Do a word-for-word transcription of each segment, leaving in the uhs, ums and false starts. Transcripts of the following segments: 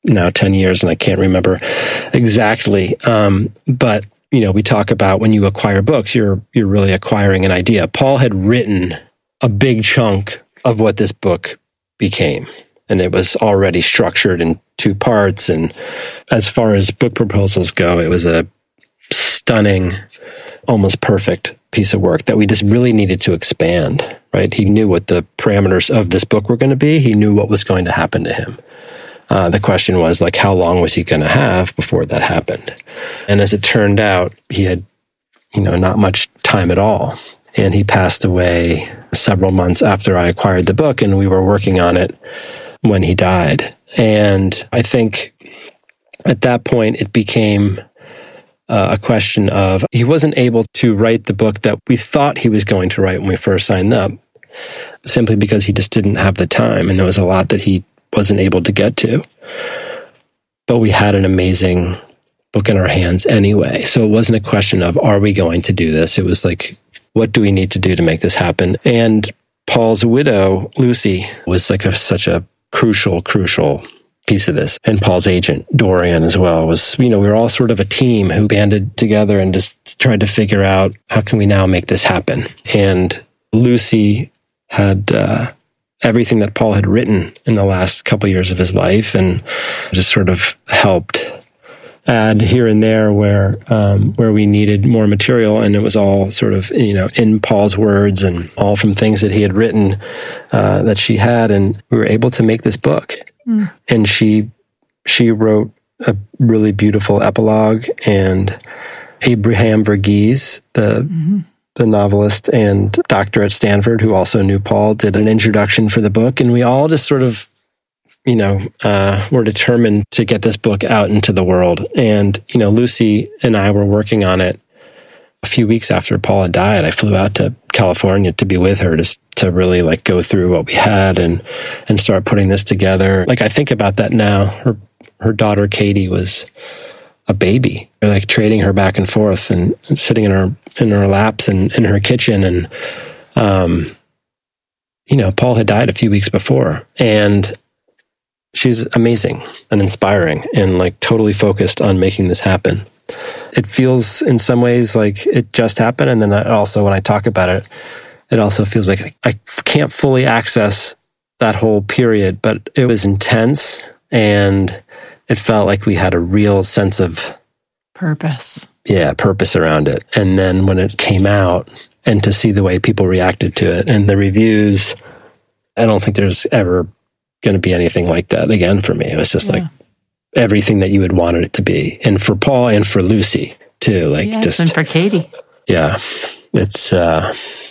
now ten years, and I can't remember exactly. Um, but, you know, we talk about when you acquire books, you're you're really acquiring an idea. Paul had written a big chunk of what this book became, and it was already structured in two parts. And as far as book proposals go, it was a stunning, almost perfect piece of work that we just really needed to expand, right? He knew what the parameters of this book were going to be. He knew what was going to happen to him. Uh, the question was, like, how long was he going to have before that happened? And as it turned out, he had, you know, not much time at all. And he passed away several months after I acquired the book, and we were working on it when he died. And I think at that point, it became uh, a question of he wasn't able to write the book that we thought he was going to write when we first signed up, simply because he just didn't have the time. And there was a lot that he wasn't able to get to. But we had an amazing book in our hands anyway. So it wasn't a question of, are we going to do this? It was like, what do we need to do to make this happen? And Paul's widow, Lucy, was like a, such a crucial, crucial piece of this. And Paul's agent, Dorian, as well, was, you know, we were all sort of a team who banded together and just tried to figure out, how can we now make this happen? And Lucy had uh, everything that Paul had written in the last couple years of his life, and just sort of helped add here and there where um, where we needed more material. And it was all sort of, you know, in Paul's words and all from things that he had written uh, that she had. And we were able to make this book. Mm. And she she wrote a really beautiful epilogue. And Abraham Verghese, the mm-hmm. the novelist and doctor at Stanford, who also knew Paul, did an introduction for the book. And we all just sort of, you know, uh, were determined to get this book out into the world. And, you know, Lucy and I were working on it a few weeks after Paul had died. I flew out to California to be with her, just to really like go through what we had and, and start putting this together. Like, I think about that now. Her, her daughter, Katie, was a baby. We're like trading her back and forth and, and sitting in her, in her laps and in her kitchen. And, um, you know, Paul had died a few weeks before, and she's amazing and inspiring and like totally focused on making this happen. It feels in some ways like it just happened. And then I also, when I talk about it, it also feels like I can't fully access that whole period, but it was intense, and it felt like we had a real sense of purpose. Yeah, purpose around it. And then when it came out, and to see the way people reacted to it and the reviews, I don't think there's ever going to be anything like that again for me. It was just yeah. like everything that you would wanted it to be. And for Paul and for Lucy too, like yes, just, and for Katie. Yeah. It's, uh,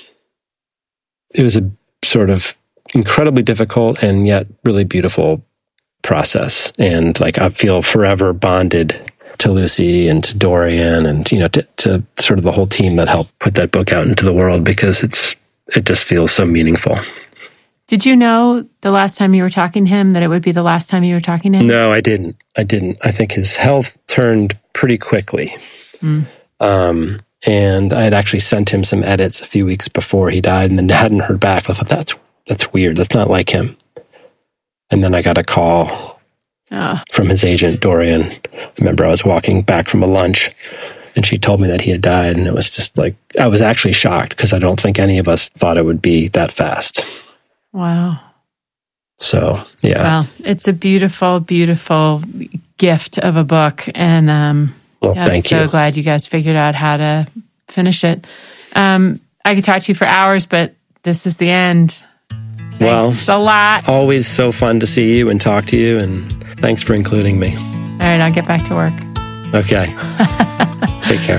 it was a sort of incredibly difficult and yet really beautiful process. And like, I feel forever bonded to Lucy and to Dorian and, you know, to, to sort of the whole team that helped put that book out into the world, because it's, it just feels so meaningful. Did you know the last time you were talking to him that it would be the last time you were talking to him? No, I didn't. I didn't. I think his health turned pretty quickly. Mm. Um, and I had actually sent him some edits a few weeks before he died, and then hadn't heard back. I thought, that's that's weird. That's not like him. And then I got a call oh. from his agent, Dorian. I remember I was walking back from a lunch, and she told me that he had died. And it was just like, I was actually shocked, because I don't think any of us thought it would be that fast. Wow. So, yeah. Well, it's a beautiful, beautiful gift of a book. And um, well, yeah, I'm so you. glad you guys figured out how to finish it. Um, I could talk to you for hours, but this is the end. Thanks well, a lot. Always so fun to see you and talk to you. And thanks for including me. All right, I'll get back to work. Okay. Take care.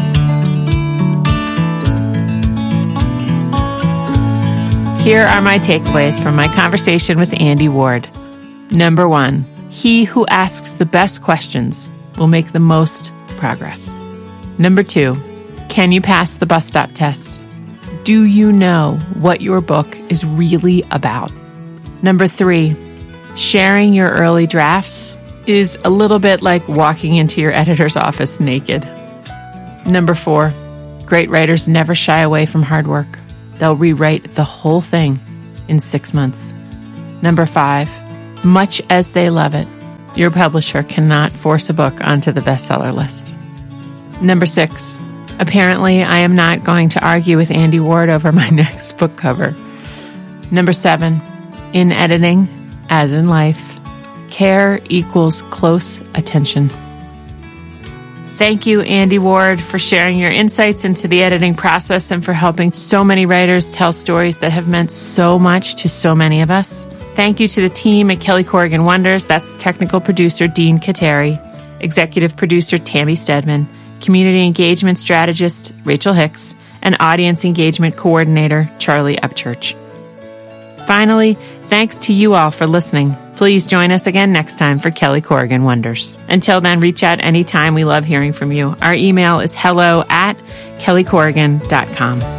Here are my takeaways from my conversation with Andy Ward. Number one, he who asks the best questions will make the most progress. Number two, can you pass the bus stop test? Do you know what your book is really about? Number three, sharing your early drafts is a little bit like walking into your editor's office naked. Number four, great writers never shy away from hard work. They'll rewrite the whole thing in six months. Number five, much as they love it, Your publisher cannot force a book onto the bestseller list. Number six, apparently I am not going to argue with Andy Ward over my next book cover. Number seven, in editing, as in life, care equals close attention. Thank you, Andy Ward, for sharing your insights into the editing process and for helping so many writers tell stories that have meant so much to so many of us. Thank you to the team at Kelly Corrigan Wonders. That's technical producer Dean Kateri, executive producer Tammy Stedman, community engagement strategist Rachel Hicks, and audience engagement coordinator Charlie Upchurch. Finally, thanks to you all for listening. Please join us again next time for Kelly Corrigan Wonders. Until then, reach out anytime. We love hearing from you. Our email is hello at kelly corrigan dot com.